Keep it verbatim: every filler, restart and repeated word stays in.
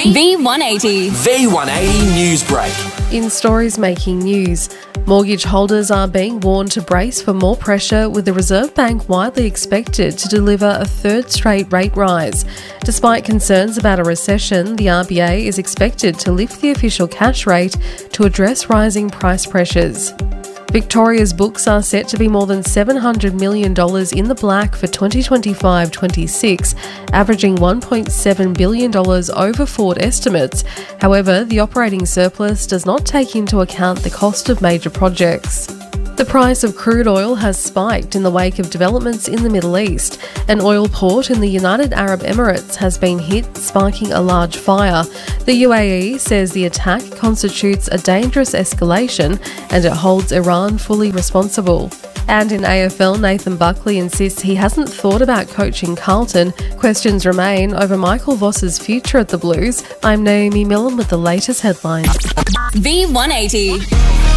V one eighty. V one eighty Newsbreak. In stories making news, mortgage holders are being warned to brace for more pressure, with the Reserve Bank widely expected to deliver a third straight rate rise. Despite concerns about a recession, the R B A is expected to lift the official cash rate to address rising price pressures. Victoria's books are set to be more than seven hundred million dollars in the black for twenty twenty-five twenty-six, averaging one point seven billion dollars over forward estimates. However, the operating surplus does not take into account the cost of major projects. The price of crude oil has spiked in the wake of developments in the Middle East. An oil port in the United Arab Emirates has been hit, sparking a large fire. The U A E says the attack constitutes a dangerous escalation and it holds Iran fully responsible. And in A F L, Nathan Buckley insists he hasn't thought about coaching Carlton. Questions remain over Michael Voss's future at the Blues. I'm Naomi Millen with the latest headlines. V one eighty.